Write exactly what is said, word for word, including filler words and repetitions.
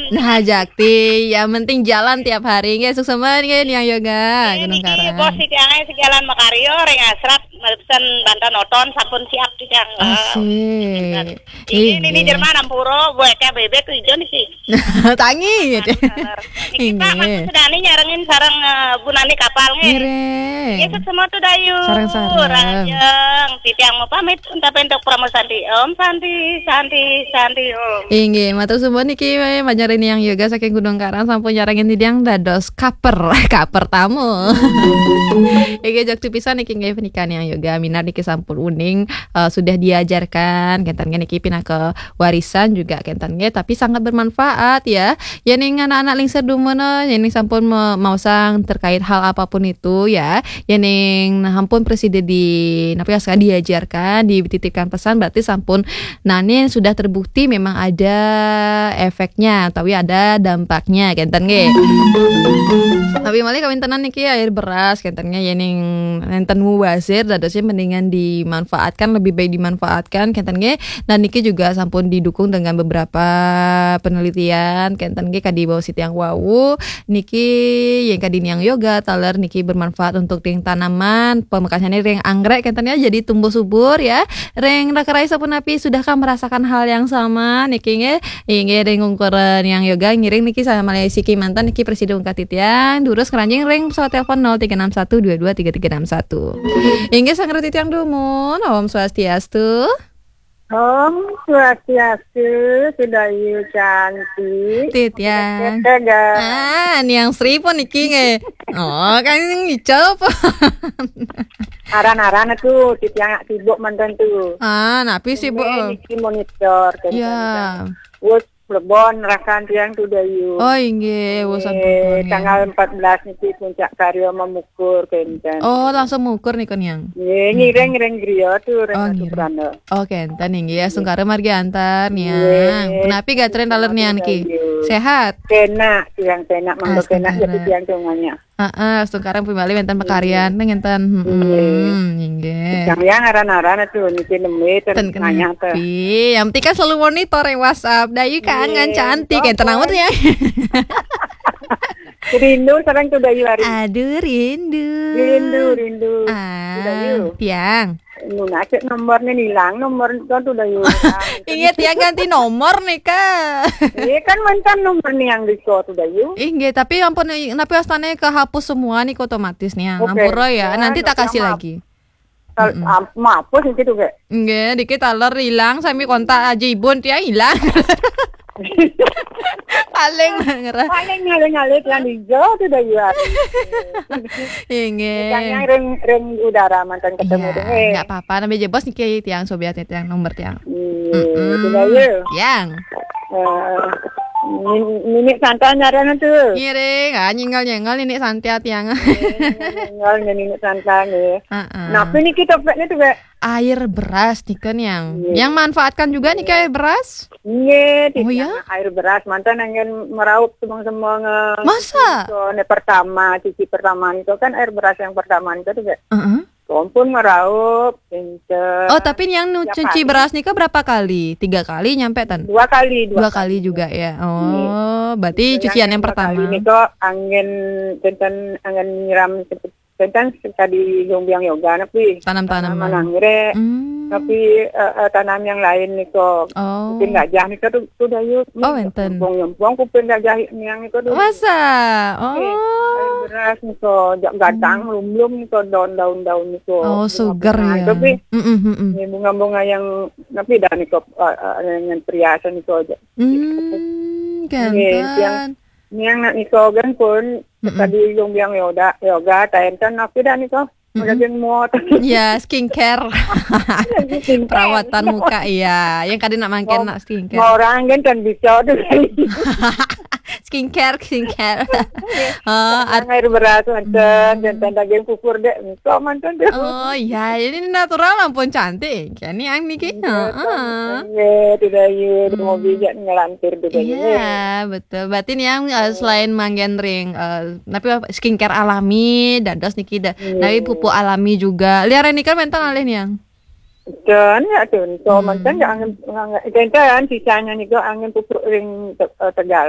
Nah, Jakti, yang penting jalan tiap hari nggak sukseman nggak yang yoga Ini Gunung ki Karang. bos di tiangai sejalan Makario ring asrat mesen bantan oton sampun siap di tiang. Asik. Ini ini Inggih. Jerman ampuro buatnya bebek tuh hijau nih sih. Tangi gitu. Iki Pak Mas Inggih. sudah nih nyarengin sarang uh, bunani kapal nge. Ngiring. Yesus semua tuh dayu. Sarang-sarang. Rajeng. Titiang mau pamit untuk pentok promo Santi. Om Santi, Santi, Santi Om. Inggih, matur suwun niki manjarin yang yoga saking Gunung Karang sampun nyarengin tidiang dados kaper, kaper tamu. Inggih Jakti pisan niki nggih pernikahan yang yoga minat niki sampun uning uh, sudah diajarkan kentan niki pindah ke warisan juga kentan nggih tapi sangat bermanfaat ya. Ya ning anak-anak lingser dumene ya ning sampun me- mausang terkait hal apapun itu ya. Ya ning hampun presiden di napa ya sekali diajarkan, dititipkan pesan berarti sampun nah ini sudah terbukti memang ada efeknya tapi ada dampaknya kenten nggih. Tapi malah kawintenan niki air beras kentennya ya ning enten mubazir dadosnya mendingan dimanfaatkan lebih baik dimanfaatkan kenten nggih. Dan niki juga sampun didukung dengan beberapa penelitian kenten nggih kadi bawah sitiang wawu niki yang kadi yang yoga taler niki bermanfaat untuk ring tanaman pemekasannya ring anggrek kentennya jadi tumbuh subur ya. Ring rakarai sapun api sudahkah merasakan hal yang sama niki nggih inggih ring ukuran yang yoga ngiring niki sama Malaysia mantan niki presiden ungkat titiang durus keranjing ring pesawat telepon nol tiga enam satu dua dua tiga tiga enam satu. Inggih sang titiang dumun Om Swastiastu. Om Swastiastu Sudayu cantik. Titiang. Tega. Ah, ni yang Sri pun niki nge. Oh, kan ngicap. Aran-aran itu titiang sibuk mantan tuh. Ah, napi sih bu. Ini niki monitor kan. Ya. Wes Plebon rakan tiang tuh dayu. Oh, inggih, wusan Eh, pun. tanggal empat belas niki puncak karya memukur kenten. Oh, langsung mukur nih kon yang. Ye, ngireng ngireng griya tuh Oh, reng ngireng. Suprano. Oh, kenten inggih ya sungkara margi antar nih. Iya. Kenapa gak tren daler nian ki? Iya. Sehat. Kena tiang kena mangga kena Astaga. jadi tiang tunganya. Heeh, sungkara pimali enten pekarian ngenten. Heeh, inggih. Yang yang aran-aran itu niki nemu Ten nanya tuh. kenapi. Yang penting kan selalu monitor yang WhatsApp. Dayu kangen Iya, cantik apa? yang tenang ya. Rindu sekarang tuh dayu hari. Aduh rindu. Rindu rindu. Ah, Dayu. tiang. Nuna cek nomornya hilang nomor itu tuh dayu. Ingat tiang ganti nomor nih kak. Iya kan mantan nomornya yang di tuh dayu. Ingat tapi ampun napi astane kehapus semua nih otomatis nih. Oke. Ampura ya. Ya, Nanti tak nanti kasih maaf. lagi. Kalau maaf sih gitu kayak. Ingat dikit taler hilang sampai kontak aja ibun tiang hilang. Paling ngerah. Paling ngalir-ngalir yang hijau tuh dayu hari. Ingat. Yang ring ring udara mantan ketemu tuh. Iya, nggak apa-apa. Namanya bos nih tiang sobiat nih tiang nomor tiang. Iya, itu dayu. Yang Eh, Nini santai nyarian tuh. ngiring, ah nyinggal nyinggal ini santai tiang. Tinggal nini santai nih. Heeh. Nah, ini kita paknya tuh kayak Air beras nih kan yang Iya. yang manfaatkan juga nih kayak beras. iya, Oh, tidak ya? air beras mantan ingin meraup semua nge Masa? Ini pertama, cici pertama itu kan air beras yang pertama itu tuh kayak Heeh. kompun meraup, pinter. Oh tapi yang nu- Tiap cuci hari. beras nih kan berapa kali? Tiga kali nyampe tan? dua kali, Dua kali juga ya. Oh berarti cucian yang pertama. Ini kok angin tenten angin nyiram tenten sekali jombiang yoga tapi Tanam-tanaman. anggrek. Hmm. Tapi eh, eh, tanam yang lain nih kok Oh. kupin gajah nih kok tuh sudah yuk Oh, enten. nyempong kupin gajah yang itu tuh Masa? air Oh. beras nih kok jak gadang lumlum nih kok daun-daun-daun nih kok Oh sugar ya. tapi Mm, mm, mm, mm. ini bunga-bunga yang tapi dah nih kok eh, eh, dengan perhiasan nih kok Hmm, Iya, kan. ini yang nak nih kok kan pun Mm-mm. tadi yoga yoga yoga taenten tapi dah nih kok udah Mm-mm. jeng muat Ya skincare. Perawatan muka iya. Yang kadang nak makan nak skincare. orang kan kan bisa tuh Skincare, skincare. Oh, ad- air beras mantan dan tanda game pupur deh kok mantan deh oh ya, ini natural ampun cantik. Ini yang niki. Heeh. iya tidak yuk mau bijak ngelantir tuh Iya, betul. Berarti nih yang eh, selain manggen ring, eh, tapi apa, skincare alami, dados niki da, tapi pupuk alami juga. Lihat ini kan mental alih nih yang. dan ya tuh so mantan jangan jangan sisanya nih kok angin pupur ring Te- eh, Tegal